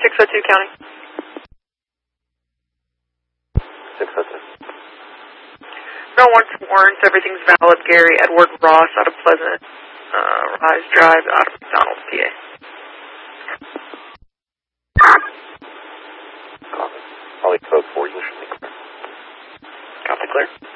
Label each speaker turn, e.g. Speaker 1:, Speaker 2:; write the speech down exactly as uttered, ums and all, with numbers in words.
Speaker 1: six oh two County.
Speaker 2: six oh two.
Speaker 1: No warrants, warrants, everything's valid. Gary Edward Ross out of Pleasant uh, Rise Drive out of McDonald's, P A.
Speaker 2: Copy. Probably code four, you should be clear.
Speaker 1: Copy, clear.